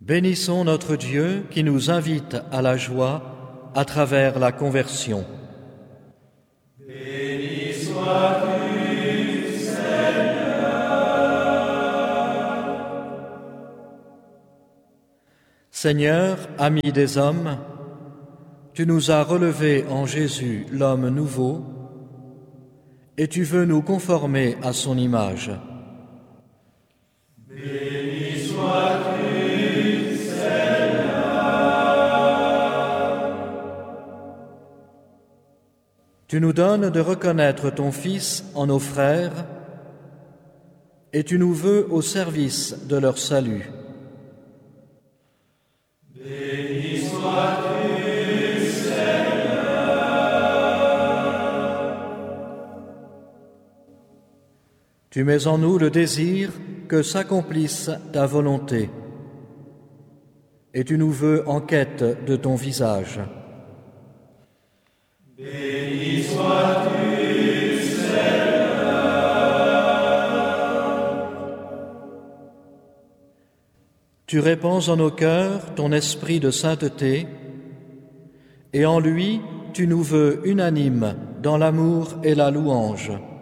Bénissons notre Dieu qui nous invite à la joie à travers la conversion. Béni sois-tu, Seigneur. Seigneur, ami des hommes, tu nous as relevés en Jésus, l'homme nouveau, et tu veux nous conformer à son image. Béni sois-tu, Seigneur. Tu nous donnes de reconnaître ton Fils en nos frères, et tu nous veux au service de leur salut. Béni sois-tu, Seigneur. Tu mets en nous le désir que s'accomplisse ta volonté, et tu nous veux en quête de ton visage. Béni sois-tu, Seigneur. Tu répands en nos cœurs ton esprit de sainteté, et en lui tu nous veux unanimes dans l'amour et la louange.